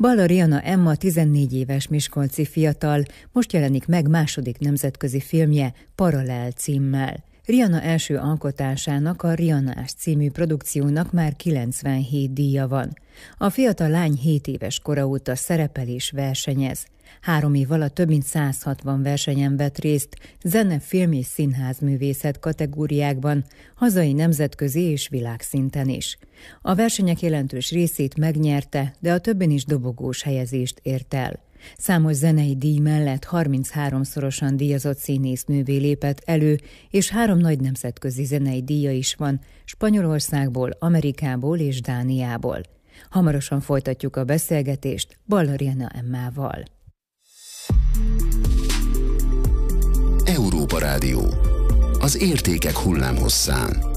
Balla Riana Emma 14 éves miskolci fiatal, most jelenik meg második nemzetközi filmje Paralel címmel. Riana első alkotásának, a Rianás című produkciónak már 97 díja van. A fiatal lány 7 éves kora óta szerepel és versenyez. 3 év alatt több mint 160 versenyen vett részt, zene, film és színházművészet kategóriákban, hazai, nemzetközi és világszinten is. A versenyek jelentős részét megnyerte, de a többin is dobogós helyezést ért el. Számos zenei díj mellett 33-szorosan díjazott színésznővé lépett elő, és 3 nagy nemzetközi zenei díja is van, Spanyolországból, Amerikából és Dániából. Hamarosan folytatjuk a beszélgetést Balla Riana Emmával. Európa Rádió. Az értékek hullámhosszán.